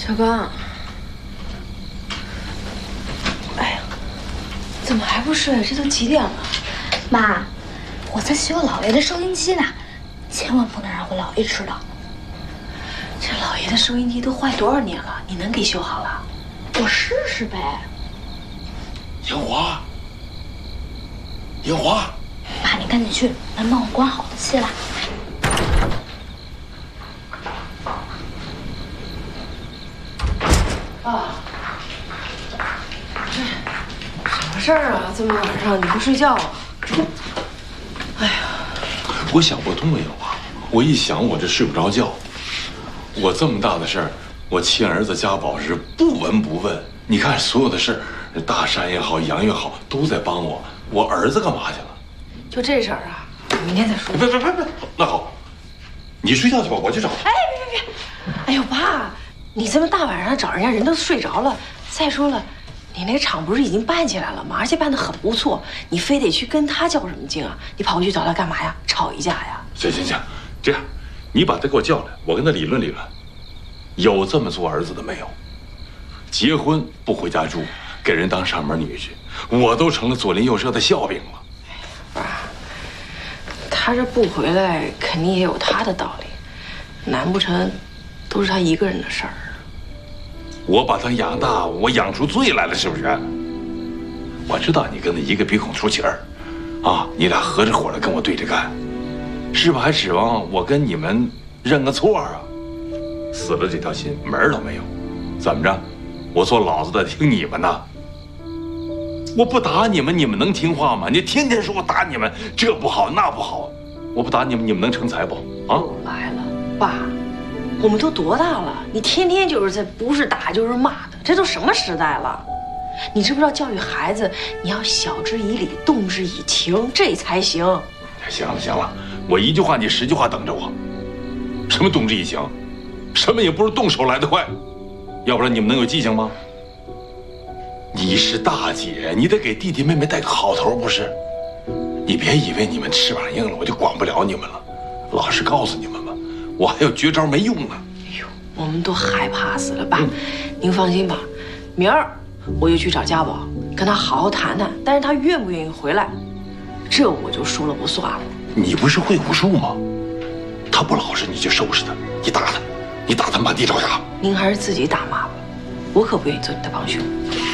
小刚，哎呀，怎么还不睡？这都几点了？ 妈，我在修姥爷的收音机呢，千万不能让我姥爷知道。 这老爷的收音机都坏多少年了？你能给修好了？ 我试试呗。 英华，英华， 妈，你赶紧去，能帮我关好气了。 啊，这什么事儿啊？这么晚上你不睡觉啊？哎呀， 我想不通了，英华。我一想，我这睡不着觉。我这么大的事儿，我亲儿子家宝是不闻不问。你看所有的事儿，大山也好，羊也好，都在帮我。我儿子干嘛去了？ 就这事儿啊，明天再说。 别，那好，你睡觉去吧，我去找他。 哎，别！哎呦，爸，你这么大晚上找人家，人都睡着了。再说了，你那厂不是已经办起来了吗？而且办得很不错，你非得去跟他较什么劲啊？你跑过去找他干嘛呀？吵一架呀？ 行，这样，你把他给我叫来，我跟他理论理论。有这么做儿子的没有？结婚不回家住，给人当上门女婿，我都成了左邻右舍的笑柄了。 爸，他这不回来，肯定也有他的道理。难不成都是他一个人的事儿？ 我把他养大，我养出罪来了，是不是？我知道你跟他一个鼻孔出气儿，啊，你俩合着伙的跟我对着干，是吧？还指望我跟你们认个错啊？死了这条心，门儿都没有。怎么着？我做老子的听你们的？我不打你们，你们能听话吗？你天天说我打你们，这不好那不好，我不打你们，你们能成才不？啊！ 又来了，爸，我们都多大了？你天天就是在不是打就是骂的，这都什么时代了？你知不知道教育孩子，你要晓之以理，动之以情，这才行。 行了，我一句话你10句话等着我。什么动之以情，什么也不是动手来得快，要不然你们能有记性吗？你是大姐，你得给弟弟妹妹带个好头，不是？你别以为你们翅膀硬了，我就管不了你们了。老实告诉你们吧，我还有绝招没用呢。 哎呦，我们都害怕死了，爸，您放心吧，明儿我就去找家宝，跟他好好谈谈，但是他愿不愿意回来，这我就说了不算了。 你不是会武术吗？他不老实你就收拾他，你打他满地找牙。 您还是自己打骂吧，我可不愿意做你的帮凶。